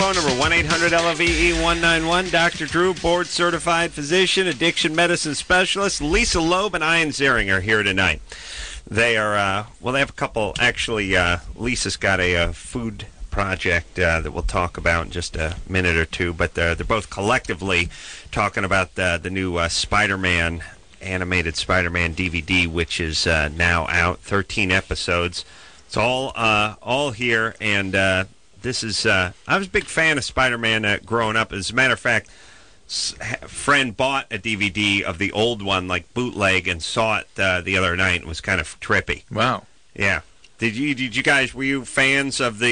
phone number, 1-800-LOVE-191. Dr. Drew, board-certified physician, addiction medicine specialist. Lisa Loeb and Ian Ziering are here tonight. They are, they have a couple, actually, Lisa's got a food project that we'll talk about in just a minute or two, but they're both collectively talking about the new Spider-Man, animated Spider-Man DVD, which is now out, 13 episodes. It's all here, and this is, I was a big fan of Spider-Man growing up. As a matter of fact, a friend bought a DVD of the old one, like bootleg, and saw it the other night. It was kind of trippy. Wow. Yeah. Did you guys, were you fans of the